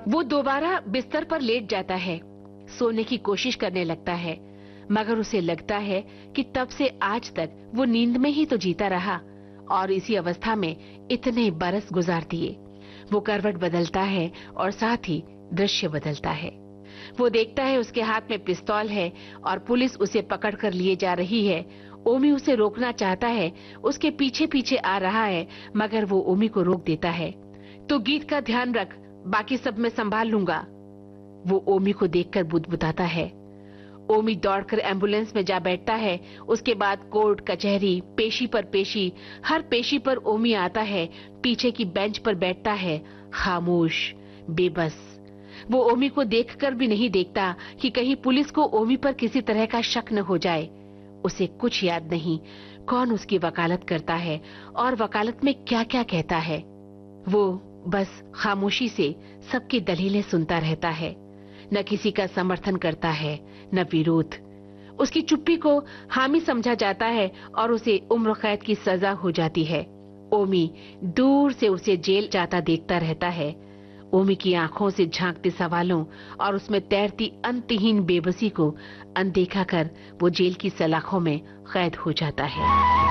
वो दोबारा बिस्तर पर लेट जाता है, सोने की कोशिश करने लगता है, मगर उसे लगता है कि तब से आज तक वो नींद में ही तो जीता रहा और इसी अवस्था में इतने बरस गुजार दिए। वो करवट बदलता है और साथ ही दृश्य बदलता है। वो देखता है उसके हाथ में पिस्तौल है और पुलिस उसे पकड़ कर लिए जा रही है। ओमी उसे रोकना चाहता है, उसके पीछे पीछे आ रहा है, मगर वो ओमी को रोक देता है। तो गीत का ध्यान रख, बाकी सब मैं संभाल लूंगा। वो ओमी को देखकर बुदबुदाता है। ओमी दौड़कर एम्बुलेंस में जा बैठता है। उसके बाद कोर्ट कचहरी, पेशी पर पेशी, हर पेशी पर ओमी आता है, पीछे की बेंच पर बैठता है, खामोश, बेबस। वो ओमी को देखकर भी नहीं देखता कि कहीं पुलिस को ओमी पर किसी तरह का शक न हो जाए। उसे कुछ याद नहीं कौन उसकी वकालत करता है और वकालत में क्या क्या कहता है। वो बस खामोशी से सबकी दलीलें सुनता रहता है, न किसी का समर्थन करता है न विरोध। उसकी चुप्पी को हामी समझा जाता है और उसे उम्र कैद की सजा हो जाती है। ओमी दूर से उसे जेल जाता देखता रहता है। ओमी की आंखों से झांकते सवालों और उसमें तैरती अंतहीन बेबसी को अनदेखा कर वो जेल की सलाखों में कैद हो जाता है।